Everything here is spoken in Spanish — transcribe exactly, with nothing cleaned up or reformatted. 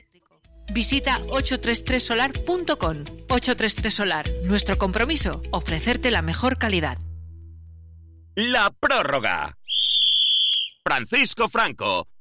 Visita ochocientos treinta y tres solar punto com. ochocientos treinta y tres Solar. Nuestro compromiso, ofrecerte la mejor calidad. La prórroga. Francisco Franco,